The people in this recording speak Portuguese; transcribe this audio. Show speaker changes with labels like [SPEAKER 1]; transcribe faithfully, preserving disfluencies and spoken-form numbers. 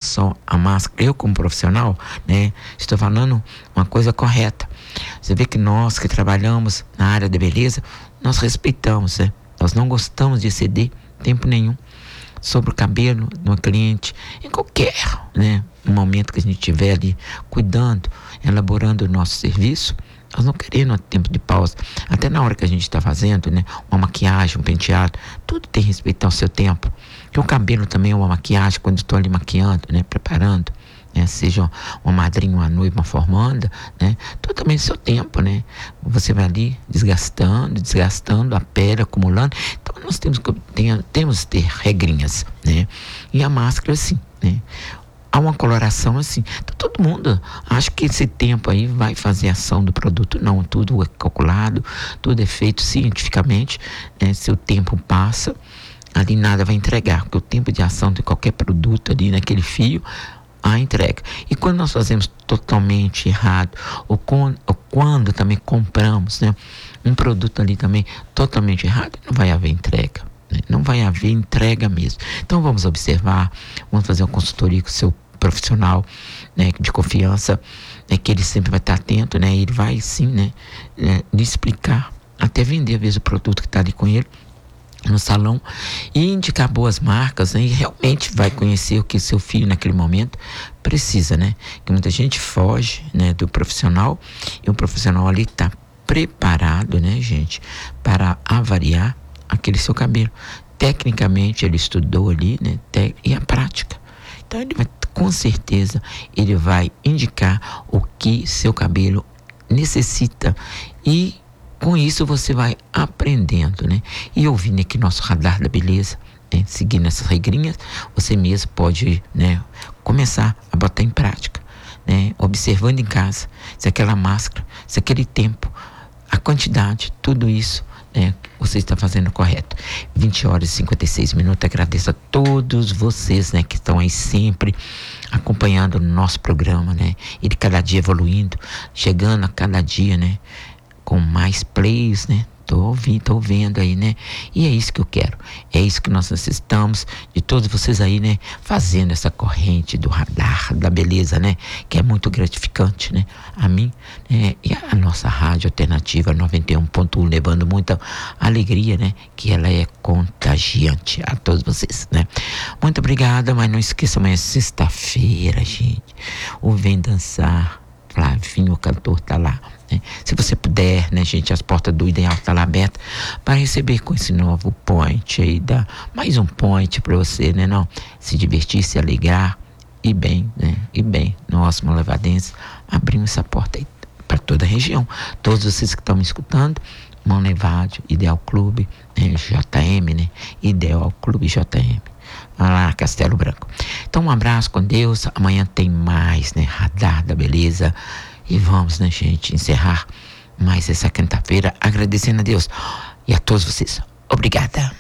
[SPEAKER 1] só a máscara. Eu, como profissional, né, estou falando uma coisa correta. Você vê que nós que trabalhamos na área da beleza, nós respeitamos, né? Nós não gostamos de exceder tempo nenhum sobre o cabelo de uma cliente, em qualquer, né, momento que a gente estiver ali cuidando, elaborando o nosso serviço. Nós não queremos tempo de pausa. Até na hora que a gente está fazendo, né, uma maquiagem, um penteado, tudo tem que respeitar o seu tempo. Porque o cabelo também é uma maquiagem, quando estou ali maquiando, né, preparando, né, seja uma madrinha, uma noiva, uma formanda, né, tudo também é seu tempo, né. Você vai ali desgastando, desgastando a pele, acumulando. Então nós temos que ter, temos que ter regrinhas, né. E a máscara, assim, né. Há uma coloração assim. Então, todo mundo acha que esse tempo aí vai fazer ação do produto. Não, tudo é calculado, tudo é feito cientificamente, né? Se o tempo passa, ali nada vai entregar, porque o tempo de ação de qualquer produto ali naquele fio, a entrega. E quando nós fazemos totalmente errado, ou, com, ou quando também compramos, né, um produto ali também totalmente errado, não vai haver entrega. Não vai haver entrega mesmo. Então vamos observar, vamos fazer uma consultoria com o seu profissional, né, de confiança, né, que ele sempre vai estar atento, né, ele vai sim, né, é, lhe explicar, até vender às vezes o produto que está ali com ele no salão e indicar boas marcas, né, e realmente vai conhecer o que seu filho naquele momento precisa, né, que muita gente foge, né, do profissional, e o profissional ali está preparado, né, gente, para avaliar aquele seu cabelo. Tecnicamente ele estudou ali, né, te- e a prática. Então ele vai, com certeza, ele vai indicar o que seu cabelo necessita, e com isso você vai aprendendo, né? E ouvindo aqui nosso radar da beleza, né, seguindo essas regrinhas, você mesmo pode, né, começar a botar em prática, né, observando em casa se aquela máscara, se aquele tempo, a quantidade, tudo isso, né, você está fazendo correto. vinte horas e cinquenta e seis minutos. Agradeço a todos vocês, né, que estão aí sempre acompanhando o nosso programa, né, e de cada dia evoluindo, chegando a cada dia, né, com mais plays, né. Tô ouvindo, tô vendo aí, né? E é isso que eu quero. É isso que nós necessitamos de todos vocês aí, né? Fazendo essa corrente do radar da beleza, né? Que é muito gratificante, né? A mim, né? E a nossa rádio alternativa noventa e um ponto um, levando muita alegria, né? Que ela é contagiante a todos vocês, né? Muito obrigada, mas não esqueça, amanhã é sexta-feira, gente. O Vem Dançar, Flavinho, o cantor, tá lá. Se você puder, né, gente, as portas do Ideal estão lá abertas para receber com esse novo point aí, dá mais um point para você, né, não? Se divertir, se alegrar e bem, né, e bem, nós, Levadense, abrimos essa porta aí para toda a região. Todos vocês que estão me escutando, Mão Levádio, Ideal Clube, né, J M, né, Ideal Clube J M. Lá, Castelo Branco. Então, um abraço com Deus. Amanhã tem mais, né, Radar da Beleza. E vamos, né, gente, encerrar mais essa quinta-feira agradecendo a Deus e a todos vocês. Obrigada.